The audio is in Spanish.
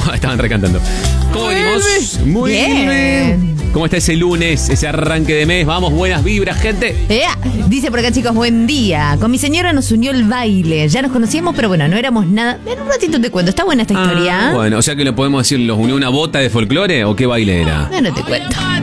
estaban recantando. ¿Cómo venimos? Muy bien. ¿Cómo está ese lunes, ese arranque de mes? Vamos, buenas vibras, gente. Dice por acá, chicos, buen día. Con mi señora nos unió el baile. Ya nos conocíamos, pero bueno, no éramos nada. En un ratito te cuento. Está buena esta historia. Bueno, o sea que le podemos decir, ¿los unió una bota de folclore o qué baile era? No te cuento.